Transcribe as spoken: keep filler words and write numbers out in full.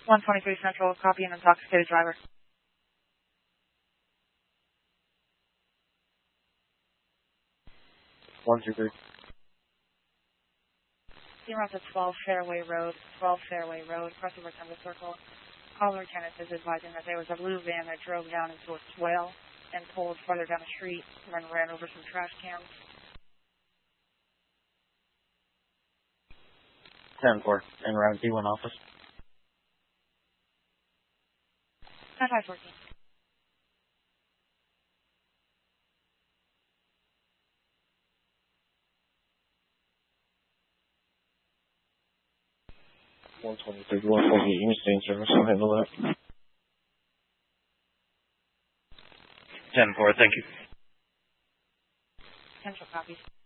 one twenty-three Central, copy an intoxicated driver. one two three. Zero to twelve Fairway Road, twelve Fairway Road, crossover Temple Circle. Caller Lieutenant is advising that there was a blue van that drove down into a swale and pulled further down the street and then ran over some trash cans. ten four, en route D one office. ten five fourteen. one twenty-three, one forty-eight, Unit State Service, I'll handle that. ten four, thank you. Central copies.